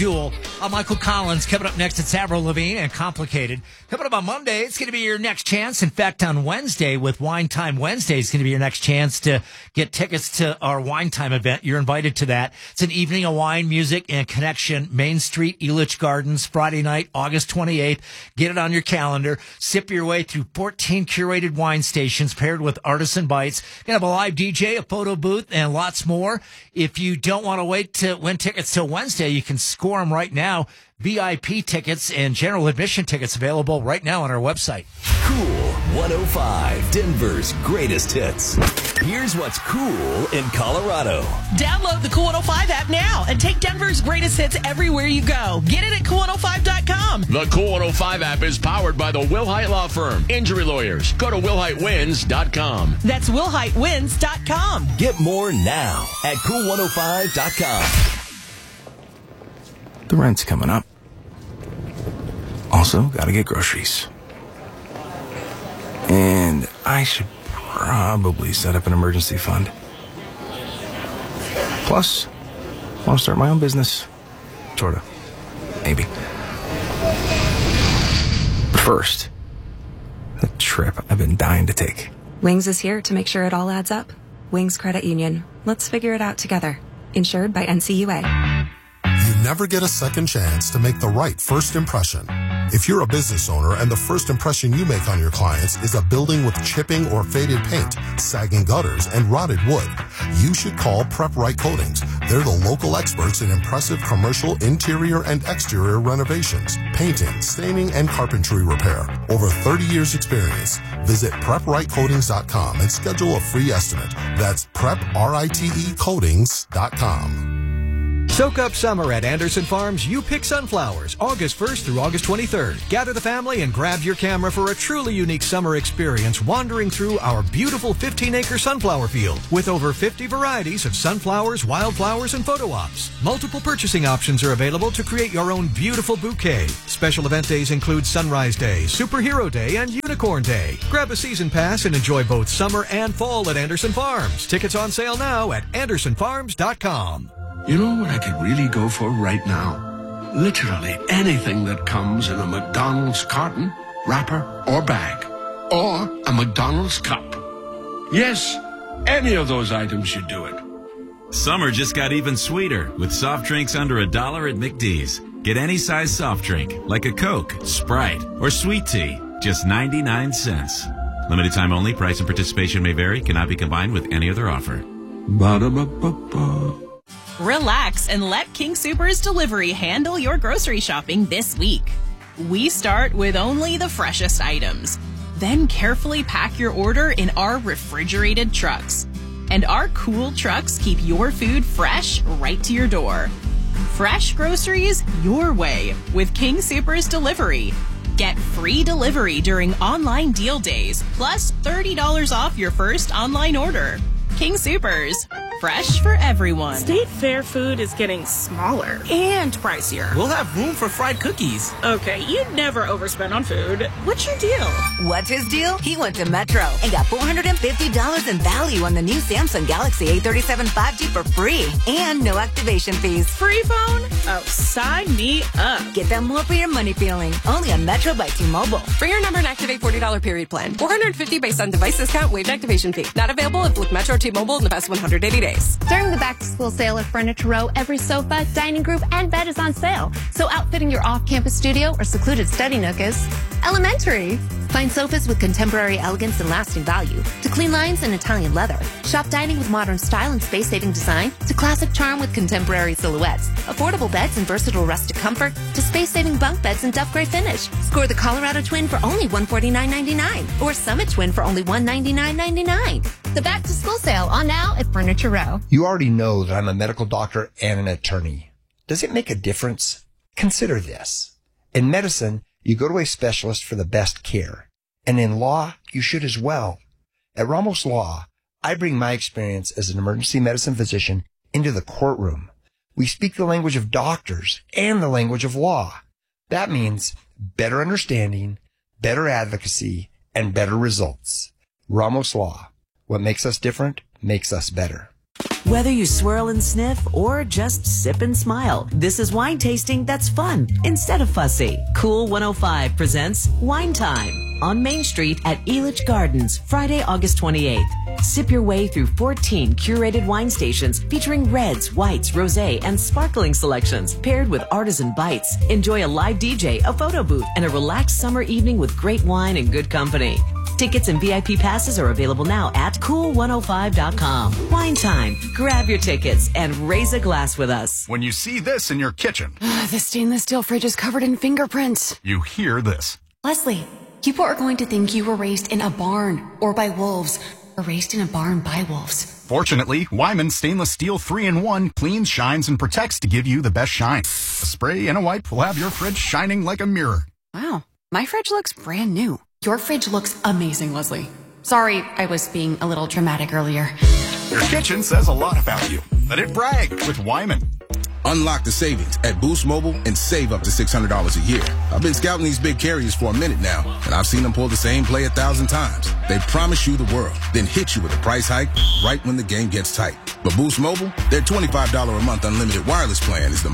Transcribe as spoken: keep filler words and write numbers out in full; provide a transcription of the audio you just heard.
Duel. I'm Michael Collins. Coming up next, it's Avril Lavigne and Complicated. Coming up on Monday, it's going to be your next chance. In fact, on Wednesday with Wine Time Wednesday, it's going to be your next chance to get tickets to our Wine Time event. You're invited to that. It's an evening of wine, music, and connection. Main Street, Elitch Gardens, Friday night, August twenty-eighth. Get it on your calendar. Sip your way through fourteen curated wine stations paired with artisan bites. Going to have a live D J, a photo booth, and lots more. If you don't want to wait to win tickets till Wednesday, you can score them right now. V I P tickets and general admission tickets available right now on our website. Cool one oh five, Denver's greatest hits. Here's what's cool in Colorado. Download the Cool one oh five app now and take Denver's greatest hits everywhere you go. Get it at cool one oh five dot com. The Cool one oh five app is powered by the Wilhite Law Firm. Injury lawyers. Go to wilhite wins dot com. That's wilhite wins dot com. Get more now at cool one oh five dot com. The rent's coming up. Also, gotta get groceries. And I should probably set up an emergency fund. Plus, I want to start my own business. Sorta. Maybe. But first, the trip I've been dying to take. Wings is here to make sure it all adds up. Wings Credit Union. Let's figure it out together. Insured by N C U A. You never get a second chance to make the right first impression. If you're a business owner and the first impression you make on your clients is a building with chipping or faded paint, sagging gutters, and rotted wood, you should call Prep Right Coatings. They're the local experts in impressive commercial interior and exterior renovations, painting, staining, and carpentry repair. Over thirty years experience. Visit prep right coatings dot com and schedule a free estimate. That's prep rite coatings dot com. Soak up summer at Anderson Farms You Pick Sunflowers, August first through August twenty-third. Gather the family and grab your camera for a truly unique summer experience wandering through our beautiful fifteen-acre sunflower field with over fifty varieties of sunflowers, wildflowers, and photo ops. Multiple purchasing options are available to create your own beautiful bouquet. Special event days include Sunrise Day, Superhero Day, and Unicorn Day. Grab a season pass and enjoy both summer and fall at Anderson Farms. Tickets on sale now at anderson farms dot com. You know what I could really go for right now? Literally anything that comes in a McDonald's carton, wrapper, or bag. Or a McDonald's cup. Yes, any of those items should do it. Summer just got even sweeter with soft drinks under a dollar at McD's. Get any size soft drink, like a Coke, Sprite, or sweet tea, just ninety-nine cents. Limited time only. Price and participation may vary. Cannot be combined with any other offer. Ba-da-ba-ba-ba. Relax and let King Soopers Delivery handle your grocery shopping this week. We start with only the freshest items. Then carefully pack your order in our refrigerated trucks. And our cool trucks keep your food fresh right to your door. Fresh groceries your way with King Soopers Delivery. Get free delivery during online deal days, plus thirty dollars off your first online order. King Soopers. Fresh for everyone. State Fair food is getting smaller and pricier. We'll have room for fried cookies. Okay, you'd never overspend on food. What's your deal? What's his deal? He went to Metro and got four hundred fifty dollars in value on the new Samsung Galaxy A thirty-seven five G for free and no activation fees. Free phone? Oh, sign me up. Get that more for your money feeling. Only on Metro by T-Mobile. For your number and activate forty dollars period plan. four hundred fifty dollars based on device discount, waived activation fee. Not available if with Metro T-Mobile in the past one hundred eighty days. During the back-to-school sale at Furniture Row, every sofa, dining group, and bed is on sale. So outfitting your off-campus studio or secluded study nook is elementary. Find sofas with contemporary elegance and lasting value, to clean lines and Italian leather. Shop dining with modern style and space-saving design, to classic charm with contemporary silhouettes. Affordable beds and versatile rustic comfort, to space-saving bunk beds and duff gray finish. Score the Colorado Twin for only one hundred forty-nine ninety-nine or Summit Twin for only one hundred ninety-nine ninety-nine. The back-to-school sale on now at Furniture Row. You already know that I'm a medical doctor and an attorney. Does it make a difference? Consider this. In medicine, you go to a specialist for the best care. And in law, you should as well. At Ramos Law, I bring my experience as an emergency medicine physician into the courtroom. We speak the language of doctors and the language of law. That means better understanding, better advocacy, and better results. Ramos Law. What makes us different makes us better. Whether you swirl and sniff or just sip and smile, this is wine tasting that's fun instead of fussy. Cool one oh five presents Wine Time on Main Street at Elitch Gardens, Friday, August twenty-eighth. Sip your way through fourteen curated wine stations featuring reds, whites, rosé, and sparkling selections paired with artisan bites. Enjoy a live D J, a photo booth, and a relaxed summer evening with great wine and good company. Tickets and V I P passes are available now at cool one oh five dot com. Wine Time. Grab your tickets and raise a glass with us. When you see this in your kitchen, The stainless steel fridge is covered in fingerprints. you hear this. Leslie, people are going to think you were raised in a barn or by wolves, or raised in a barn by wolves. Fortunately, Wyman Stainless Steel three in one cleans, shines, and protects to give you the best shine. A spray and a wipe will have your fridge shining like a mirror. Wow, my fridge looks brand new. Your fridge looks amazing, Leslie. Sorry, I was being a little dramatic earlier. Your kitchen says a lot about you. Let it brag with Wyman. Unlock the savings at Boost Mobile and save up to six hundred dollars a year. I've been scouting these big carriers for a minute now, and I've seen them pull the same play a thousand times. They promise you the world, then hit you with a price hike right when the game gets tight. But Boost Mobile, their twenty-five dollars a month unlimited wireless plan is the